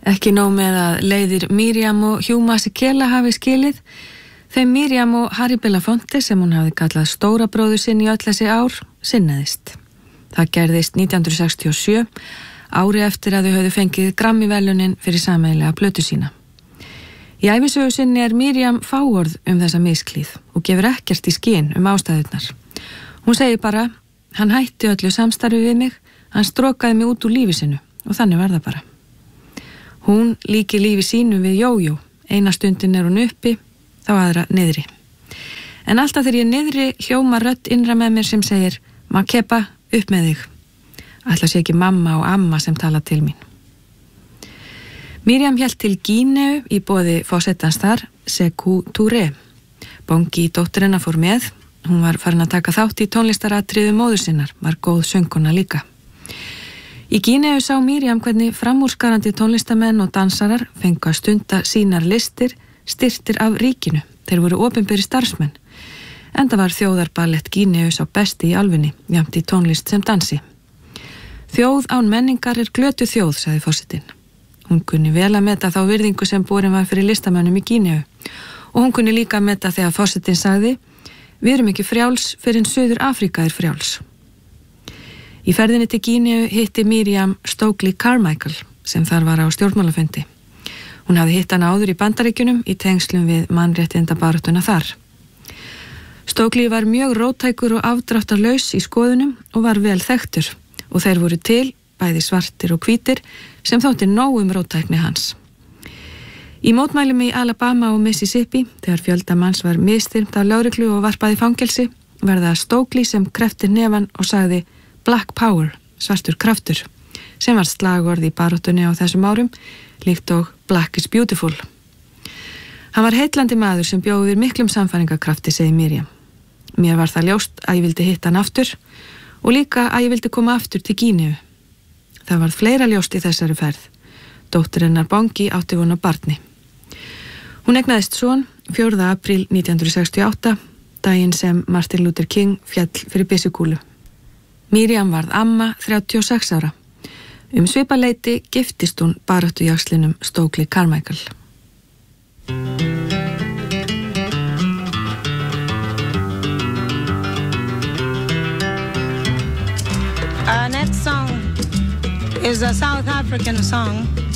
Ekki nóg með að leiðir Miriam og Hugh Masekela hafi skilið, þeim Miriam og Harry Belafonte sem hún hafi kallað stóra bróður sinn í öll þessi ár, sinnaðist. Það gerðist 1967, ári eftir að þau höfðu fengið Grammy-verðlaunin fyrir sameiginlega plötu sína. Í ævisögu sinni er Miriam fáorð þessa misklíð og gefur ekkert í skyn ástæðurnar. Hún segir bara, hann hætti öllu samstarfi við mig, hann strokaði mig út úr lífi sinu og þannig var það bara. Hún líki lífi sínu við jójó, eina stundin er hún uppi, þá aðra niðri. En alltaf þegar ég niðri hljóma rödd innra með mér sem segir, Makepa, upp með þig. Ætla sé ekki mamma og amma sem tala til mín. Miriam hélt til Gíneu í boði forsetans þar, Sékou Touré. Bongi dóttir hennar fór með, hún var farin að taka þátt í tónlistaratriðu móður sinnar, var góð söngkona líka. Í Gíneu sá Miriam hvernig framúrskarandi tónlistamenn og dansarar fengu að stunda sínar listir, styrtir af ríkinu. Þeir voru opinberi starfsmenn. Enda var þjóðarballett Gíneu sá besti í álfunni, jafnt í tónlist sem dansi. Þjóð án menningar er glötu þjóð, sagði forsetinn. Hún kunni vel að meta þá virðingu sem borin var fyrir listamönnum í Gíneu. Og hún kunni líka að meta þegar forsetinn sagði, við erum ekki frjáls fyrr en Suður Afríka er frjáls. Í ferðinni til Gíneu hitti Miriam Stokely Carmichael sem þar var á stjórnmálafundi. Hún hafði hitt hana áður í Bandaríkjunum í tengslum við mannréttindabaráttuna þar. Stokely var mjög róttækur og afdráttarlaus í skoðunum og var vel þekktur og þeir voru til, bæði svartir og hvítir, sem þótti nóg róttækni hans. Í mótmælum í Alabama og Mississippi, þegar fjölda manns var misþyrmt af lögreglu og varpaði fangelsi, var það Stokely sem kreppti hnefann og sagði Black Power, svartur kraftur, sem var slagorð í baráttunni á þessum árum, líkt og Black is Beautiful. Hann var heitlandi maður sem bjó yfir miklum samfæringarkrafti, segir Miriam. Mér var það ljóst að ég vildi hitta hann aftur og líka að ég vildi koma aftur til Gíneu. Það var fleira ljóst í þessari ferð. Dóttir hennar Bongi átti von á barni. Hún eignaðist son 4. apríl 1968, daginn sem Martin Luther King féll fyrir byssukúlu. Miriam varð amma 36 ára. Svipaleyti giftist hún baráttujaxlinum Stokely Carmichael. Our next song is a South African song